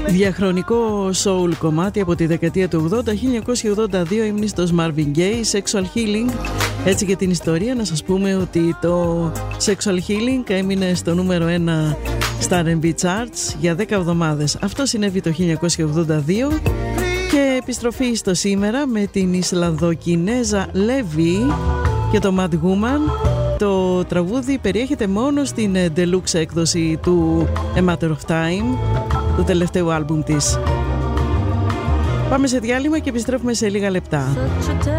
Διαχρονικό soul κομμάτι από τη δεκαετία του 80, 1982, ύμνηστος Marvin Gaye, Sexual Healing. Έτσι για την ιστορία να σας πούμε ότι το Sexual Healing έμεινε στο νούμερο 1 στα R&B Charts για 10 εβδομάδες. Αυτό συνέβη το 1982 και επιστροφή στο σήμερα με την Ισλανδοκινέζα Levi και το Mad Woman. Το τραγούδι περιέχεται μόνο στην deluxe έκδοση του A Matter of Time, του τελευταίου άλμπουμ της. Πάμε σε διάλειμμα και επιστρέφουμε σε λίγα λεπτά.